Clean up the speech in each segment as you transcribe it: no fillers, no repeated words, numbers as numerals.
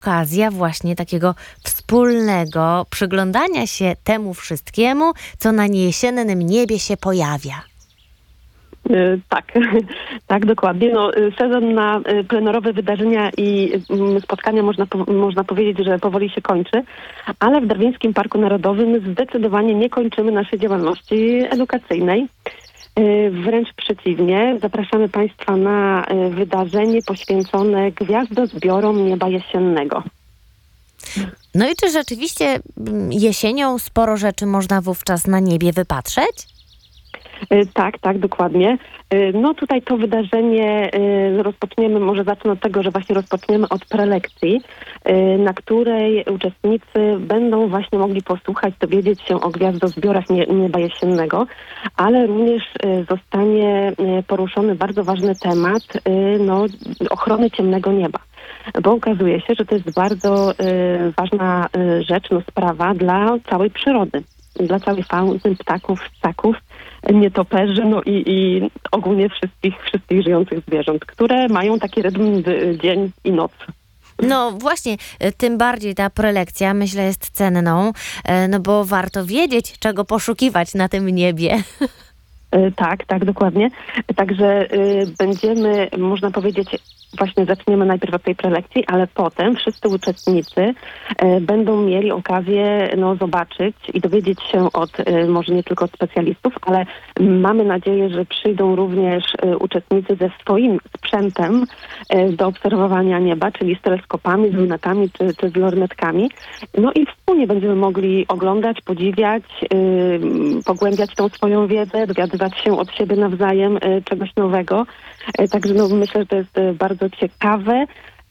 okazja właśnie takiego wspólnego przyglądania się temu wszystkiemu, co na jesiennym niebie się pojawia. Tak, tak, dokładnie. No, sezon na plenerowe wydarzenia i spotkania można powiedzieć, że powoli się kończy, ale w Darwinińskim Parku Narodowym zdecydowanie nie kończymy naszej działalności edukacyjnej. Wręcz przeciwnie, zapraszamy Państwa na wydarzenie poświęcone gwiazdozbiorom nieba jesiennego. No i czy rzeczywiście jesienią sporo rzeczy można wówczas na niebie wypatrzeć? Tak, dokładnie. No tutaj to wydarzenie rozpoczniemy, może zacznę od tego, że właśnie rozpoczniemy od prelekcji, na której uczestnicy będą właśnie mogli posłuchać, dowiedzieć się o gwiazdozbiorach nieba jesiennego, ale również zostanie poruszony bardzo ważny temat ochrony ciemnego nieba. Bo okazuje się, że to jest bardzo ważna rzecz, sprawa dla całej przyrody. Dla całej fauny, ptaków, ssaków, nietoperzy, i ogólnie wszystkich żyjących zwierząt, które mają taki rytm dzień i noc. No właśnie, tym bardziej ta prelekcja, myślę, jest cenną, bo warto wiedzieć, czego poszukiwać na tym niebie. Tak, dokładnie. Także będziemy, można powiedzieć, właśnie zaczniemy najpierw od tej prelekcji, ale potem wszyscy uczestnicy będą mieli okazję zobaczyć i dowiedzieć się od, może nie tylko od specjalistów, ale mamy nadzieję, że przyjdą również uczestnicy ze swoim sprzętem do obserwowania nieba, czyli z teleskopami, z lunetami czy z lornetkami. No i wspólnie będziemy mogli oglądać, podziwiać, pogłębiać tą swoją wiedzę, dowiadywać się od siebie nawzajem czegoś nowego. Także myślę, że to jest bardzo ciekawe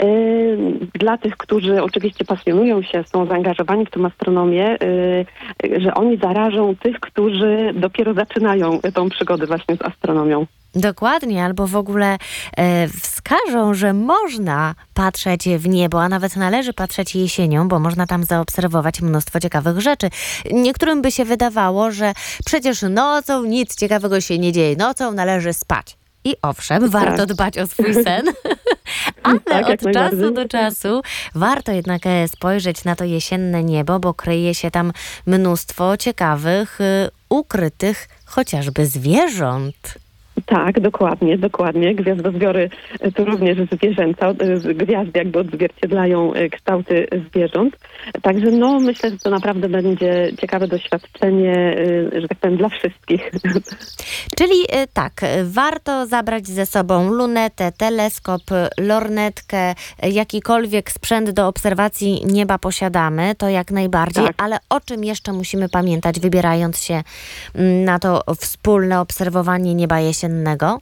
dla tych, którzy oczywiście pasjonują się, są zaangażowani w tę astronomię, że oni zarażą tych, którzy dopiero zaczynają tą przygodę właśnie z astronomią. Dokładnie, albo w ogóle wskażą, że można patrzeć w niebo, a nawet należy patrzeć jesienią, bo można tam zaobserwować mnóstwo ciekawych rzeczy. Niektórym by się wydawało, że przecież nocą nic ciekawego się nie dzieje, nocą należy spać. I owszem, warto dbać o swój sen, ale od czasu do czasu warto jednak spojrzeć na to jesienne niebo, bo kryje się tam mnóstwo ciekawych, ukrytych chociażby zwierząt. Tak, dokładnie. Gwiazdozbiory to również zwierzęta. Gwiazdy jakby odzwierciedlają kształty zwierząt. Także myślę, że to naprawdę będzie ciekawe doświadczenie, że tak powiem, dla wszystkich. Czyli tak, warto zabrać ze sobą lunetę, teleskop, lornetkę, jakikolwiek sprzęt do obserwacji nieba posiadamy, to jak najbardziej, tak. Ale o czym jeszcze musimy pamiętać, wybierając się na to wspólne obserwowanie nieba jesiennego?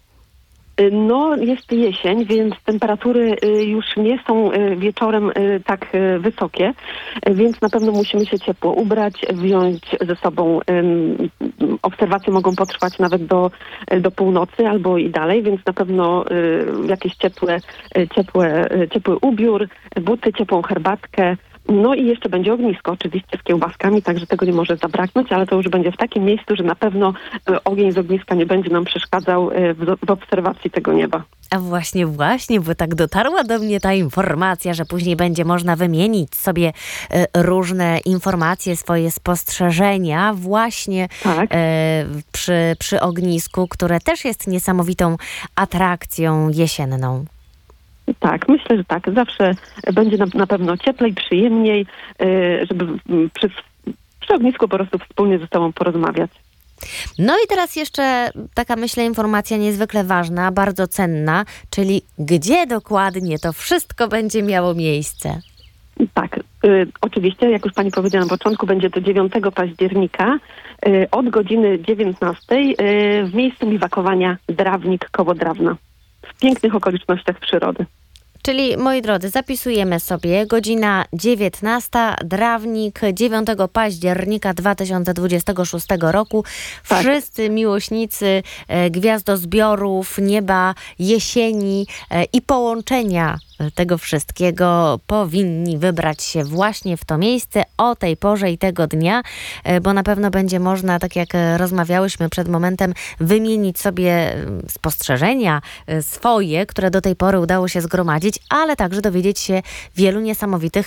Jest jesień, więc temperatury już nie są wieczorem tak wysokie, więc na pewno musimy się ciepło ubrać, wziąć ze sobą, obserwacje mogą potrwać nawet do północy albo i dalej, więc na pewno jakiś ciepły ubiór, buty, ciepłą herbatkę. I jeszcze będzie ognisko, oczywiście z kiełbaskami, także tego nie może zabraknąć, ale to już będzie w takim miejscu, że na pewno ogień z ogniska nie będzie nam przeszkadzał w obserwacji tego nieba. A właśnie, bo tak dotarła do mnie ta informacja, że później będzie można wymienić sobie różne informacje, swoje spostrzeżenia właśnie tak. Przy ognisku, które też jest niesamowitą atrakcją jesienną. Tak, myślę, że tak. Zawsze będzie na pewno cieplej, przyjemniej, żeby przy ognisku po prostu wspólnie ze sobą porozmawiać. No i teraz jeszcze taka, myślę, informacja niezwykle ważna, bardzo cenna, czyli gdzie dokładnie to wszystko będzie miało miejsce? Tak, oczywiście, jak już pani powiedziała na początku, będzie to 9 października od godziny 19 w miejscu biwakowania Drawnik koło Drawna. W pięknych okolicznościach przyrody. Czyli, moi drodzy, zapisujemy sobie godzina 19, Drawnik, 9 października 2026 roku. Tak. Wszyscy miłośnicy gwiazdozbiorów, nieba, jesieni i połączenia tego wszystkiego powinni wybrać się właśnie w to miejsce o tej porze i tego dnia, bo na pewno będzie można, tak jak rozmawiałyśmy przed momentem, wymienić sobie spostrzeżenia swoje, które do tej pory udało się zgromadzić, ale także dowiedzieć się wielu niesamowitych